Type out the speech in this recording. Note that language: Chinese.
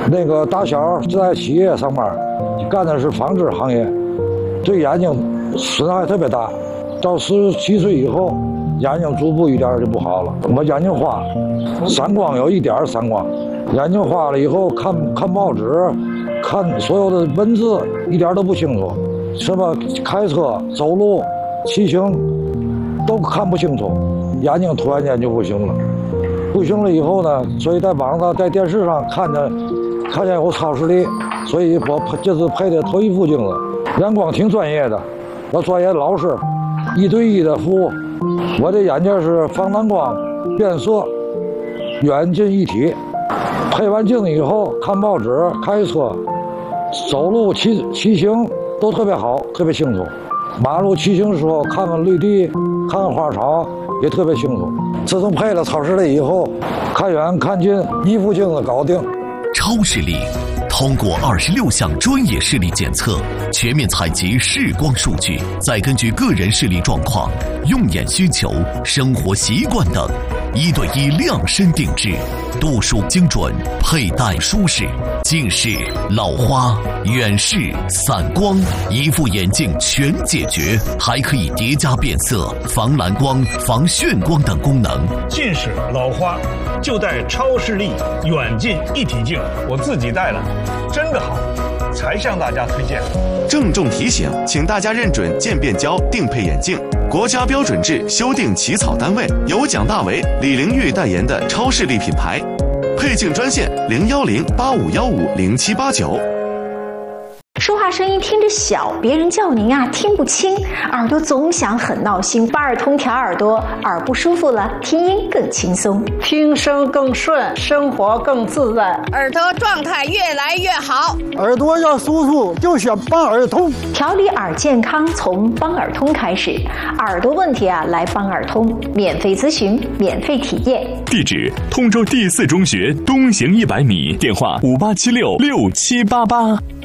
那个打小就在企业上班，干的是纺织行业，对眼睛损害特别大。到17岁以后，眼睛逐步一点就不好了。我眼睛花，散光有一点散光，眼睛花了以后看报纸，看所有的文字一点都不清楚，什么开车、走路、骑行都看不清楚，眼睛突然间就不行了。不行了以后呢，所以在网上、在电视上看见有超视力，所以我这次配的头一副镜子，眼光挺专业的，我专业老师，1对1的服务。我的眼镜是防蓝光、变色、远近一体。配完镜子以后，看报纸、开车、走路、骑行都特别好，特别清楚。马路骑行的时候，看看绿地，看看花草，也特别清楚。自从配了超视力以后，看远看近一副镜子搞定。 超视力通过26项专业视力检测，全面采集视光数据，再根据个人视力状况、用眼需求、生活习惯等，1对1量身定制，度数精准，佩戴舒适，近视、老花、远视、散光，一副眼镜全解决，还可以叠加变色、防蓝光、防眩光等功能。 近视、老花就戴超视力远近一体镜，我自己戴了，真的好，才向大家推荐。 郑重提醒，请大家认准渐变焦定配眼镜，国家标准制修订起草单位，由蒋大为、李玲玉代言的超视力品牌。配镜专线010-8515-0789。 说话声音听着小，别人叫您啊听不清，耳朵总想很闹心。巴尔通调耳朵，耳不舒服了，听音更轻松， 听声更顺，生活更自在， 耳朵状态越来越好。 耳朵要舒服就选邦耳通， 调理耳健康从邦耳通开始，耳朵问题啊来邦耳通，免费咨询，免费体验。 地址：通州第4中学东行100米，电话58766788。